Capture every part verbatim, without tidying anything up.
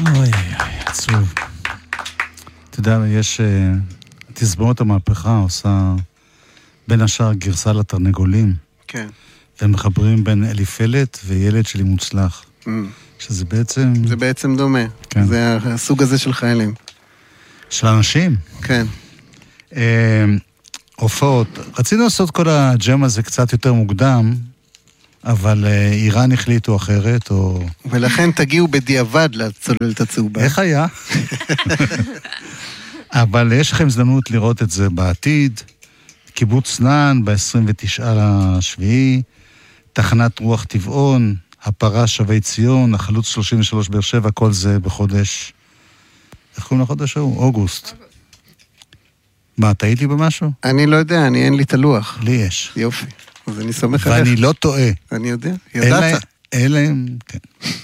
אוי, עצוב. אתה יודע, יש... תסבורת המהפכה עושה בין השאר גרסה לתרנגולים. כן. והם מחברים בין אליפלת וילד שלי מוצלח. Mm. שזה בעצם... זה בעצם דומה. כן. זה הסוג הזה של חיילים. של אנשים. כן. הופעות. רצינו לעשות כל הג'ם הזה קצת יותר מוקדם, אבל איראן החליטו אחרת, או... ולכן תגיעו בדיעבד לצוללת הצהובה. איך היה? אבל יש לכם הזדמנות לראות את זה בעתיד. קיבוץ נען ב-עשרים ותשעה לשביעי, תחנת רוח טבעון, הפרה שבי ציון, החלוץ שלושים ושלוש באר שבע, כל זה בחודש... איך קוראים לחודש ההוא? אוגוסט. מה, אתה היית לי במשהו? אני לא יודע, אני אין לי את הלוח. לי יש. יופי. אז אני סומך עליך. ואני לא טועה. אני יודע, ידעת. אלה, כן.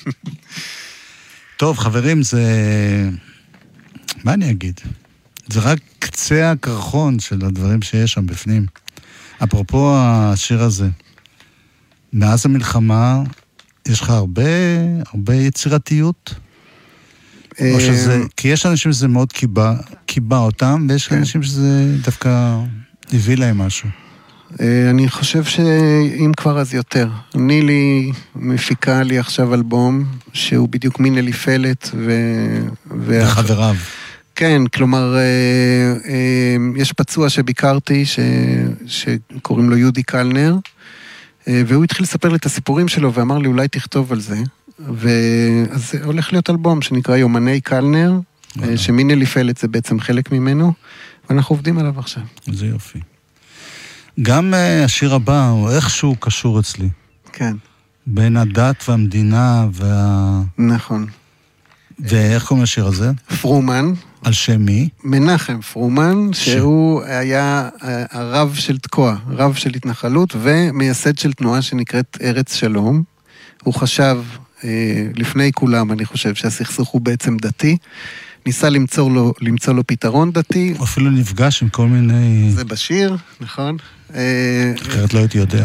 טוב, חברים, זה... מה אני אגיד? זה רק קצה הקרחון של הדברים שיש שם בפנים. אפרופו השיר הזה, מאז המלחמה, יש לך הרבה, הרבה יצירתיות? או שזה, כי יש אנשים שזה מאוד קיבה, קיבה אותם, ויש אנשים שזה דווקא הביא להם משהו. אני חושב שאם כבר אז יותר. נילי מפיקה לי עכשיו אלבום, שהוא בדיוק מין אליפלת ו... וחבריו. כן, כלומר, יש פצוע שביקרתי, ש... שקוראים לו יהודי קלנר, והוא התחיל לספר לי את הסיפורים שלו, ואמר לי, אולי תכתוב על זה. ואז הולך להיות אלבום שנקרא יומני קלנר, שמין אליפלת זה בעצם חלק ממנו, ואנחנו עובדים עליו עכשיו. זה יופי. גם השיר הבא הוא איכשהו קשור אצלי. כן. בין הדת והמדינה וה... נכון. ואיך קוראים לשיר הזה? פרומן. על שם מי? מנחם פרומן, שהוא היה הרב של תקוע, רב של התנחלות, ומייסד של תנועה שנקראת ארץ שלום. הוא חשב, לפני כולם, אני חושב שהסכסוך הוא בעצם דתי, ניסה למצוא לו, למצוא לו פתרון דתי. הוא אפילו נפגש עם כל מיני... זה בשיר, נכון? אחרת לא הייתי יודע.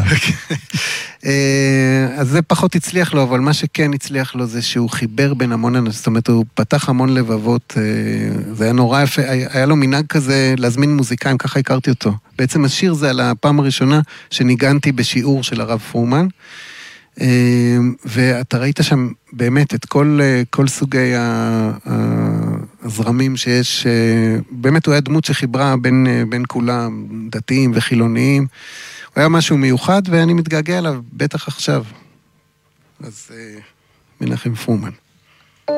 אז זה פחות הצליח לו, אבל מה שכן הצליח לו זה שהוא חיבר בין המון אנשים, זאת אומרת, הוא פתח המון לבבות, זה היה נורא יפה, היה לו מנהג כזה להזמין מוזיקאים, ככה הכרתי אותו. בעצם השיר זה על הפעם הראשונה שניגנתי בשיעור של הרב פרומן, ואתה ראית שם באמת את כל, כל סוגי הזרמים שיש, באמת הוא היה דמות שחיברה בין, בין כולם, דתיים וחילוניים, הוא היה משהו מיוחד ואני מתגעגע אליו בטח עכשיו. אז מנחם פרומן.